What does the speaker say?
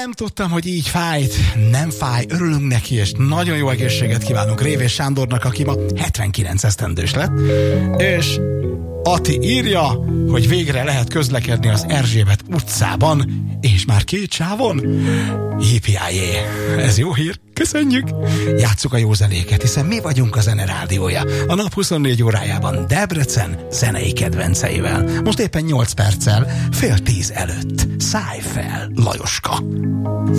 Nem tudtam, hogy így fájt. Nem fáj, örülünk neki, és nagyon jó egészséget kívánunk Révés Sándornak, aki ma 79 esztendős lett. És Ati írja, hogy végre lehet közlekedni az Erzsébet utcában, és már 2 sávon. Yippee-yay. Ez jó hír, köszönjük! Játsszuk a jó zenéket, hiszen mi vagyunk a Zene Rádiója. A nap 24 órájában Debrecen zenei kedvenceivel. Most éppen 8 perccel, 9:30 előtt. Szállj fel, Lajoska!